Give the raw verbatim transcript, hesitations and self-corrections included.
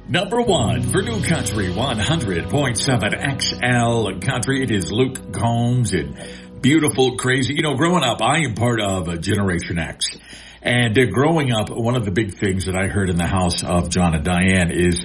Number one for New Country one hundred point seven X L Country. It is Luke Combs and Beautiful Crazy. You know, growing up, I am part of uh, Generation X. And uh, growing up, one of the big things that I heard in the house of John and Diane is